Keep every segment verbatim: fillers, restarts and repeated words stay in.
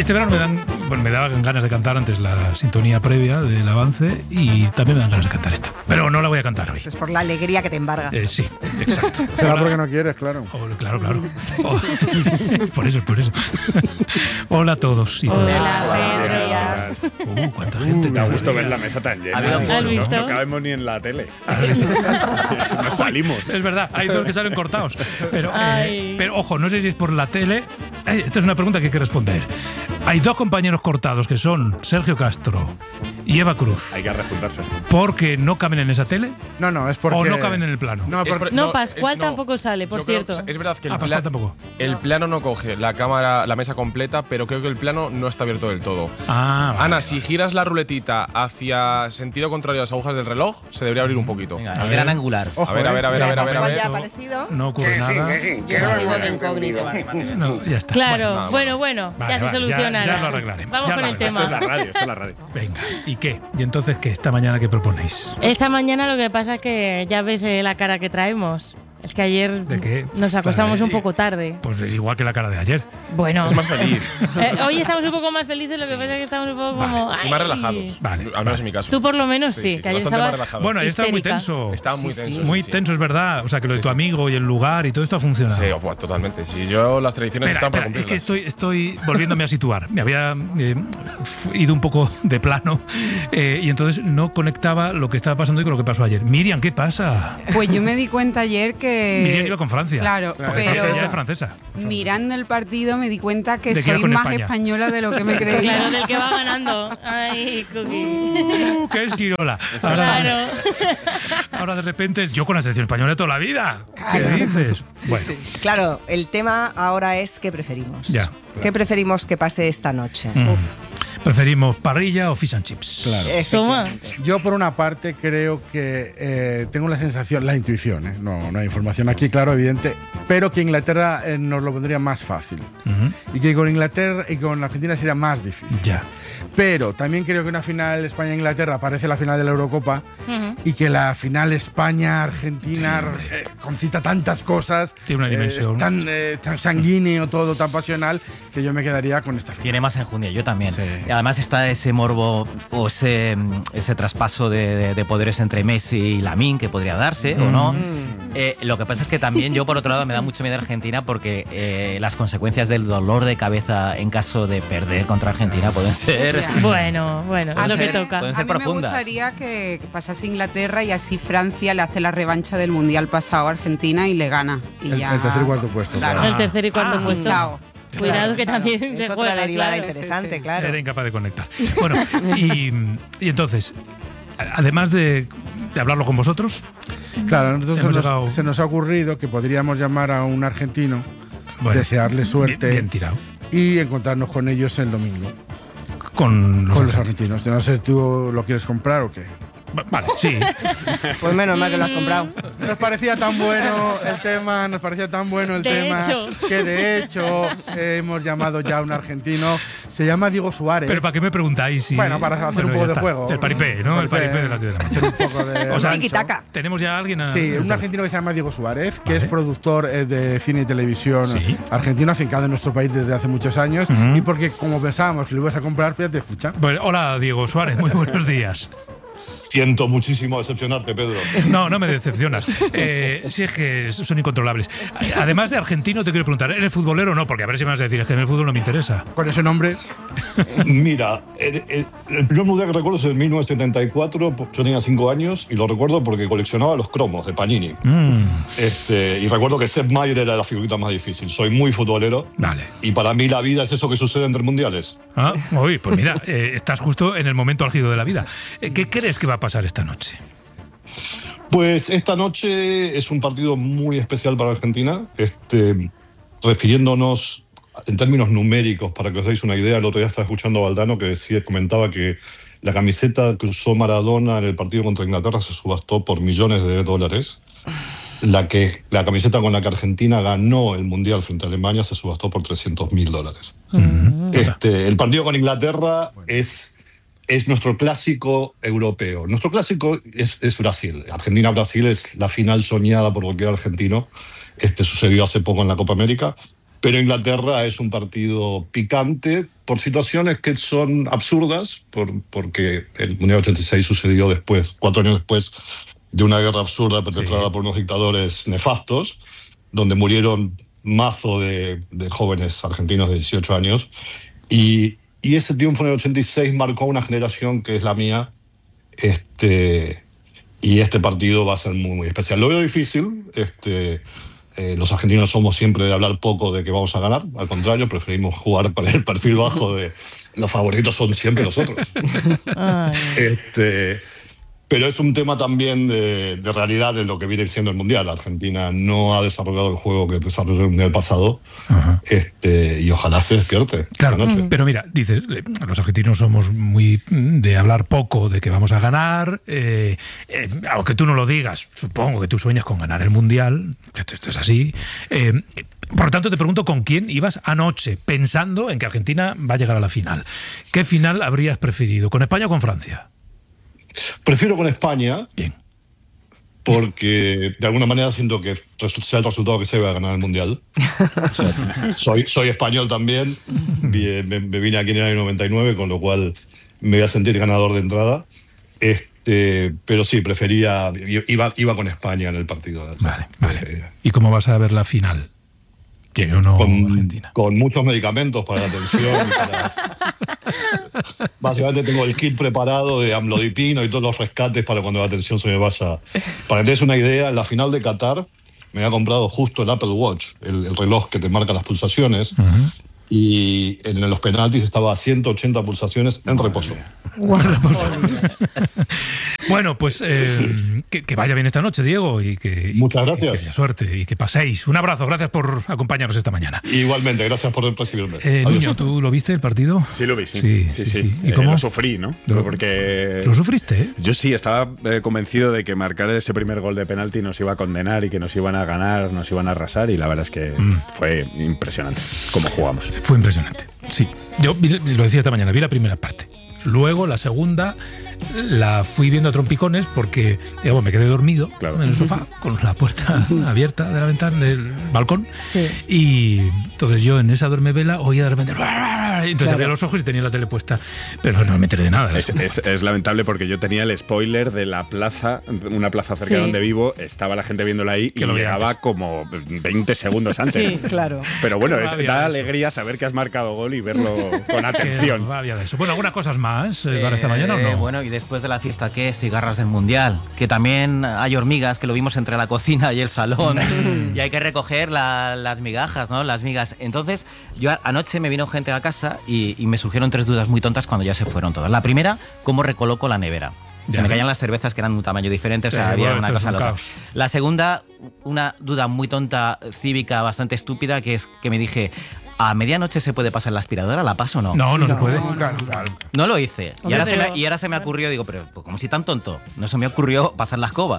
Este verano me dan, bueno, me daban ganas de cantar antes la sintonía previa del avance y también me dan ganas de cantar esta. Pero no la voy a cantar hoy. Eso es por la alegría que te embarga. Eh, sí, exacto. Será Hola. Porque no quieres, claro. Oh, claro, claro. Oh, por eso, por eso. Hola a todos y todas. Hola, buenos días. Uh, cuánta gente. Uh, me ha gustado ver la mesa tan llena. ¿Has no, visto? no cabemos ni en la tele. Nos salimos. Es verdad, hay dos que salen cortados. Pero, eh, pero ojo, no sé si es por la tele. Eh, esta es una pregunta que hay que responder. Hay dos compañeros cortados que son Sergio Castro y Eva Cruz. Hay que rejuntarse. ¿Porque no caben en esa tele? No, no, es porque... ¿O no caben en el plano? No, por, no, no Pascual es, no, tampoco sale, por cierto. Que, es verdad que el, ah, pla tampoco. el plano no coge la cámara, la mesa completa, pero creo que el plano no está abierto del todo. Ah, vale, Ana, vale. si giras la ruletita hacia sentido contrario a las agujas del reloj, se debería abrir un poquito. Venga, el gran angular. A ver, a ver, a ver, a ver, a ver. A ver. Ya ha aparecido. No ocurre nada. No, ya está. Claro, Bueno, bueno, bueno, Vale, ya se vale, solucionará. Ya, ya lo arreglaremos. Vamos ya con lo el arreglaremos. tema. Esto es la radio, esto es la radio. Venga, ¿y qué? ¿Y entonces qué? ¿Esta mañana qué proponéis? Esta mañana lo que pasa es que ya ves eh, la cara que traemos. Es que ayer ¿De qué? nos acostamos un Y- poco tarde. Pues es igual que la cara de ayer. Bueno, Es más feliz eh, hoy estamos un poco más felices, lo que pasa es que estamos un poco Vale. como… y más ay. relajados. Vale, Al vale. menos en mi caso. Tú por lo menos sí, Sí, sí, que ayer bastante más estabas… relajado. Bueno, ayer estaba muy histérica. tenso. Estaba muy tenso. Muy sí, sí. tenso, es verdad. O sea, que lo de Sí, tu sí. amigo y el lugar y todo esto ha funcionado. Sí, pues, totalmente. Sí, yo las tradiciones Espera, están para espera, es que cumplirlas. estoy, estoy volviéndome a situar. Me había eh, f- ido un poco de plano eh, y entonces no conectaba lo que estaba pasando hoy con lo que pasó ayer. Miriam, ¿qué pasa? Pues yo me di cuenta ayer que… Miriam iba con Francia. Claro, Claro, pero Ella es francesa. mirando el partido me di cuenta que De que era soy con más España. española de lo que me creía. Claro, del que va ganando. Ay, Cookie. Uh, ¡Qué esquirola! Ahora, Claro. ahora de repente yo con la selección española de toda la vida. ¿Qué dices? Bueno, Claro, el tema ahora es ¿qué preferimos? Ya. ¿Qué preferimos que pase esta noche? mm, preferimos parrilla o fish and chips. Claro. Toma. Yo, por una parte, creo que eh, tengo la sensación, la intuición, ¿eh? no, no hay información aquí, claro, evidente, pero que Inglaterra eh, nos lo pondría más fácil. Ujú. Y que con Inglaterra y con Argentina sería más difícil. Ya. Pero también creo que una final España-Inglaterra parece la final de la Eurocopa Ujú. y que la final España-Argentina Sí, hombre. eh, concita tantas cosas. Tiene una eh, dimensión. es tan, eh, tan sanguíneo todo, tan pasional, que yo me quedaría con esta final. Tiene más enjundia, yo también. Sí. Y además está ese morbo o ese, ese traspaso de, de- de poderes entre Messi y Lamine que podría darse o no. Eh, lo que pasa es que también yo, por otro lado, me da mucho miedo Argentina porque eh, las consecuencias del dolor de cabeza en caso de perder contra Argentina pueden ser… Ya. Bueno, bueno, es A lo que mí- toca. pueden A ser mí me profundas. gustaría que pasase Inglaterra y así Francia le hace la revancha del Mundial pasado a Argentina y le gana. Y El- ya, el tercer y cuarto puesto, Claro. claro. El tercer y cuarto Ah, puesto. chao. Cuidado que también Es se otra juega, derivada claro. interesante, Sí, sí. claro. Era incapaz de conectar. Bueno, y, y entonces, a- además de, de hablarlo con vosotros, Claro, entonces Hemos nos- llegado- se nos ha ocurrido que podríamos llamar a un argentino, bueno, desearle suerte Bien, bien tirado. y encontrarnos con ellos el domingo. Con los, con los argentinos. argentinos. Yo no sé, ¿tú lo quieres comprar o qué? Va- Vale, sí. Pues menos mal que lo has comprado. Nos parecía tan bueno el tema, nos parecía tan bueno el De tema, hecho. que de hecho eh, hemos llamado ya a un argentino. Se llama Diego Suárez. Pero ¿para qué me preguntáis? Si, Bueno, para hacer un ya poco de está. juego. El paripé, ¿no? El paripé de las diez de la Hacer mañana. un poco de O sea, rancho. Tiki-taka. ¿Tenemos ya a alguien? A, Sí, un argentino que se llama Diego Suárez, que Vale. es productor eh, de cine y televisión Sí. argentino, afincado en nuestro país desde hace muchos años. Ujú. Y porque, como pensábamos que lo ibas a comprar, pues ya te escucha. Bueno, hola, Diego Suárez, muy buenos días. Siento muchísimo decepcionarte, Pedro. No, no me decepcionas. Eh, sí, es que son incontrolables. Además de argentino, te quiero preguntar, ¿eres futbolero o no? Porque a ver si me vas a decir, es que en el fútbol no me interesa. Con ese nombre, Mira, el, el- el primer mundial que recuerdo es en mil novecientos setenta y cuatro. Yo tenía cinco años y lo recuerdo porque coleccionaba los cromos de Panini. Mm, Este, y recuerdo que Sepp Maier era la figurita más difícil. Soy muy futbolero. vale. Y para mí la vida es eso que sucede entre mundiales. Ah, uy, pues mira, eh, estás justo en el momento álgido de la vida. Eh, ¿Qué crees que va a pasar esta noche? Pues esta noche es un partido muy especial para Argentina. Este, refiriéndonos en términos numéricos, para que os deis una idea, el otro día estaba escuchando a Valdano que decía, comentaba que la camiseta que usó Maradona en el partido contra Inglaterra se subastó por millones de dólares. La, que, la camiseta con la que Argentina ganó el Mundial frente a Alemania se subastó por trescientos mil dólares. Mm, Este, el partido con Inglaterra es, es nuestro clásico europeo. Nuestro clásico es, es Brasil. Argentina-Brasil es la final soñada por cualquier argentino. Este sucedió hace poco en la Copa América. pero Inglaterra es un partido picante por situaciones que son absurdas, por, porque el Mundial ochenta y seis sucedió después, cuatro años después de una guerra absurda perpetrada sí. por unos dictadores nefastos, donde murieron mazo de, de jóvenes argentinos de dieciocho años, y, y ese triunfo en el ochenta y seis marcó una generación que es la mía, este, y este partido va a ser muy, muy especial. Lo veo difícil, este... Eh, los argentinos somos siempre de hablar poco de que vamos a ganar, al contrario, preferimos jugar con el perfil bajo de los favoritos son siempre los otros. este, pero es un tema también de, de realidad de lo que viene siendo el Mundial. Argentina no ha desarrollado el juego que desarrolló el Mundial pasado, uh-huh. este, y ojalá se despierte claro, esta noche. Pero mira, dices, los argentinos somos muy de hablar poco de que vamos a ganar, eh, eh, aunque tú no lo digas, supongo que tú sueñas con ganar el Mundial, esto, esto es así. Eh, por lo tanto, te pregunto con quién ibas anoche, pensando en que Argentina va a llegar a la final. ¿Qué final habrías preferido, con España o con Francia? Prefiero con España. Bien. Porque de alguna manera siento que sea el resultado que se va a ganar el Mundial. O sea, soy, soy español también, me, me vine aquí en el año noventa y nueve, con lo cual me voy a sentir ganador de entrada. Este, pero sí, prefería, iba, iba con España en el partido. Vale, vale. ¿Y cómo vas a ver la final? ¿Quién o no con, Argentina? Con muchos medicamentos para la tensión. Para... Básicamente tengo el kit preparado de amlodipino y todos los rescates para cuando la tensión se me vaya. Para que te des una idea, en la final de Qatar me había comprado justo el Apple Watch, el, el reloj que te marca las pulsaciones, uh-huh. y en los penaltis estaba a ciento ochenta pulsaciones en reposo. Wow. Bueno, pues eh, que, que vaya bien esta noche, Diego, y que, Muchas gracias. Y que haya suerte y que paséis. Un abrazo, gracias por acompañarnos esta mañana. Igualmente, gracias por recibirme. Eh, Niño, ¿tú lo viste el partido? Sí, lo vi, sí. Sí, sí, sí. sí. sí. ¿Y eh, cómo? Lo sufrí, ¿no? Lo, Porque... ¿Lo sufriste, eh? Yo sí, estaba eh, convencido de que marcar ese primer gol de penalti nos iba a condenar y que nos iban a ganar, nos iban a arrasar, y la verdad es que mm. fue impresionante cómo jugamos. Fue impresionante, sí. Yo vi, lo decía esta mañana, vi la primera parte. Luego, la segunda, la fui viendo a trompicones porque, digamos, me quedé dormido claro. en el sofá con la puerta abierta de la ventana del balcón. Sí. Y entonces yo en esa duermevela oía de repente... Entonces claro. abría los ojos y tenía la tele puesta, pero no me enteré de nada. Es, es, es lamentable porque yo tenía el spoiler de la plaza, una plaza cerca sí. donde vivo, estaba la gente viéndola ahí que y lo llegaba antes. Como veinte segundos antes. Sí, claro. Pero bueno, es, da alegría saber que has marcado gol y verlo con atención. Qué rabia de eso. Bueno, algunas cosas más. Eh, ¿Para esta mañana o no? Bueno, y después de la fiesta, ¿qué? Cigarras del Mundial. Que también hay hormigas, que lo vimos entre la cocina y el salón. Y hay que recoger la, las migajas, ¿no? Las migas. Entonces, yo anoche me vino gente a casa y, y me surgieron tres dudas muy tontas cuando ya se fueron todas. La primera, ¿cómo recoloco la nevera? Se me caían las cervezas que eran de un tamaño diferente, o sea, sí, había bueno, una cosa loca. La segunda, una duda muy tonta, cívica, bastante estúpida, que es que me dije... ¿A medianoche se puede pasar la aspiradora? ¿La paso o no? No, no, no se puede. No, no, no lo hice. Y ahora, se me, y ahora se me ocurrió, digo, pero pues, como si tan tonto, no se me ocurrió pasar la escoba.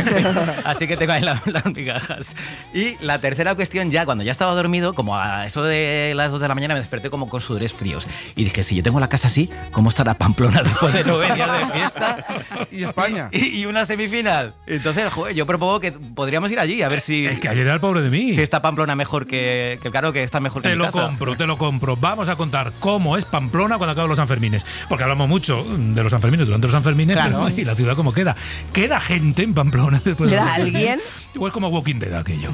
Así que tengo ahí las, las migajas. Y la tercera cuestión, ya cuando ya estaba dormido, como a eso de las dos de la mañana, me desperté como con sudores fríos. Y dije, si yo tengo la casa así, ¿cómo estará Pamplona después de nueve días de fiesta? ¿Y España? Y, y una semifinal. Entonces, joder, yo propongo que podríamos ir allí a ver si... Es que ayer era el pobre de mí. Si está Pamplona mejor que... que claro que está mejor que Te mi lo casa. compro, te lo compro. Vamos a contar cómo es Pamplona cuando acaban los Sanfermines. Porque hablamos mucho de los Sanfermines durante los Sanfermines, claro. pero, y la ciudad cómo queda. ¿Queda gente en Pamplona después de ¿Queda alguien? Igual como Walking Dead aquello.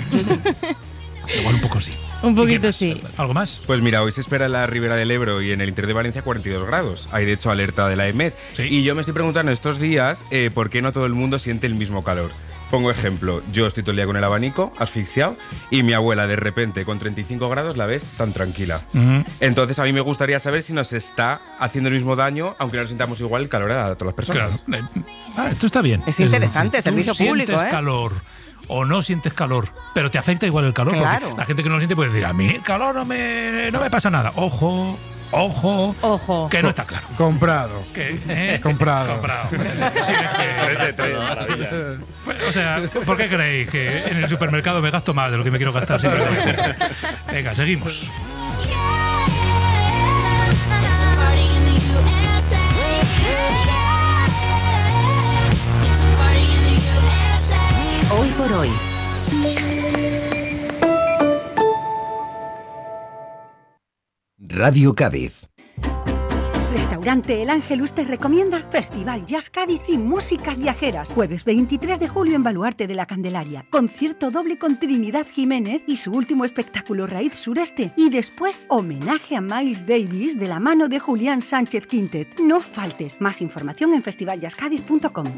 Igual un poco sí. Un poquito sí. ¿Algo más? Pues mira, hoy se espera en la Ribera del Ebro y en el interior de Valencia cuarenta y dos grados. Hay de hecho alerta de la E M E D. Sí. Y yo me estoy preguntando estos días eh, por qué no todo el mundo siente el mismo calor. Pongo ejemplo, yo estoy todo el día con el abanico, asfixiado, y mi abuela de repente con treinta y cinco grados la ves tan tranquila. Uh-huh. Entonces a mí me gustaría saber si nos está haciendo el mismo daño, aunque no nos sintamos igual el calor a todas las personas. Claro. Ah, esto está bien. Es interesante, es, servicio tú público, sientes ¿eh? calor o no sientes calor, pero te afecta igual el calor, claro. porque la gente que no lo siente puede decir, a mí el calor no me, no me pasa nada. Ojo... Ojo, Ojo, que no está claro. Comprado. ¿Qué? ¿Eh? Comprado. Comprado. Sí, es que, maravilla. O sea, ¿por qué creéis que en el supermercado me gasto más de lo que me quiero gastar siempre? Venga, seguimos. Hoy por hoy. Radio Cádiz. Restaurante El Ángelus te recomienda Festival Jazz Cádiz y Músicas Viajeras. Jueves veintitrés de julio en Baluarte de la Candelaria. Concierto doble con Trinidad Jiménez y su último espectáculo Raíz Sureste. Y después, homenaje a Miles Davis de la mano de Julián Sánchez Quintet. No faltes. Más información en festival jazz cádiz punto com.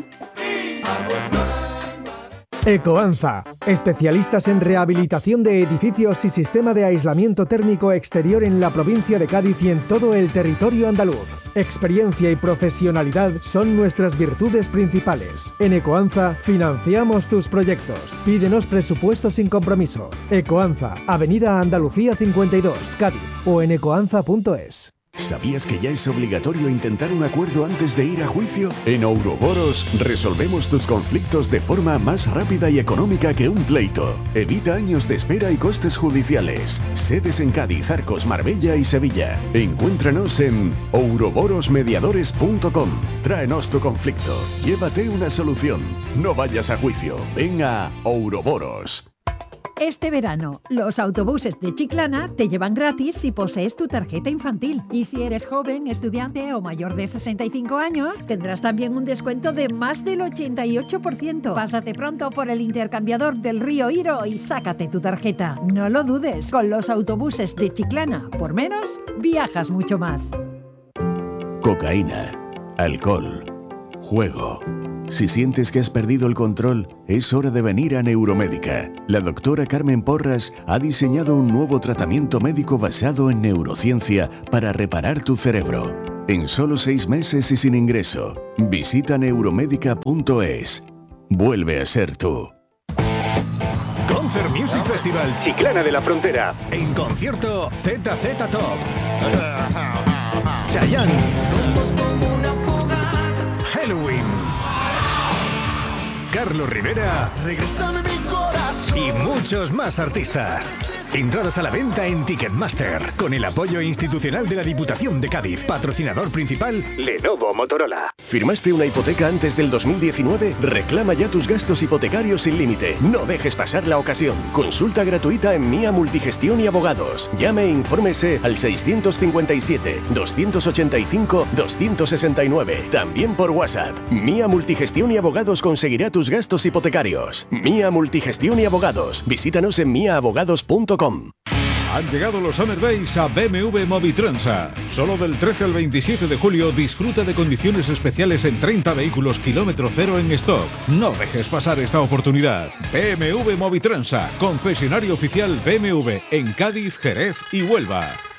Ecoanza, especialistas en rehabilitación de edificios y sistema de aislamiento térmico exterior en la provincia de Cádiz y en todo el territorio andaluz. Experiencia y profesionalidad son nuestras virtudes principales. En Ecoanza financiamos tus proyectos. Pídenos presupuesto sin compromiso. Ecoanza, Avenida Andalucía cincuenta y dos, Cádiz, o en ecoanza punto es. ¿Sabías que ya es obligatorio intentar un acuerdo antes de ir a juicio? En Ouroboros resolvemos tus conflictos de forma más rápida y económica que un pleito. Evita años de espera y costes judiciales. Sedes en Cádiz, Arcos, Marbella y Sevilla. Encuéntranos en ouroboros mediadores punto com. Tráenos tu conflicto. Llévate una solución. No vayas a juicio. Ven a Ouroboros. Este verano, los autobuses de Chiclana te llevan gratis si posees tu tarjeta infantil. Y si eres joven, estudiante o mayor de sesenta y cinco años, tendrás también un descuento de más del ochenta y ocho por ciento. Pásate pronto por el intercambiador del Río Iro y sácate tu tarjeta. No lo dudes, con los autobuses de Chiclana, por menos, viajas mucho más. Cocaína, alcohol, juego. Si sientes que has perdido el control, es hora de venir a Neuromédica. La doctora Carmen Porras ha diseñado un nuevo tratamiento médico basado en neurociencia para reparar tu cerebro. En solo seis meses y sin ingreso. Visita neuromédica punto es. Vuelve a ser tú. Concert Music Festival Chiclana de la Frontera. En concierto Z Z Top. Chayanne. Halloween. Carlos Rivera y muchos más artistas. Entradas a la venta en Ticketmaster, con el apoyo institucional de la Diputación de Cádiz. Patrocinador principal, Lenovo Motorola. ¿Firmaste una hipoteca antes del dos mil diecinueve? Reclama ya tus gastos hipotecarios sin límite. No dejes pasar la ocasión. Consulta gratuita en Mía Multigestión y Abogados. Llame e infórmese al seiscientos cincuenta y siete, doscientos ochenta y cinco, doscientos sesenta y nueve. También por WhatsApp. Mía Multigestión y Abogados conseguirá tus gastos hipotecarios. Mía Multigestión y Abogados. Visítanos en mía abogados punto com. Han llegado los Summer Days a B M W Movitransa. Solo del trece al veintisiete de julio disfruta de condiciones especiales en treinta vehículos kilómetro cero en stock. No dejes pasar esta oportunidad. B M W Movitransa, concesionario oficial B M W en Cádiz, Jerez y Huelva.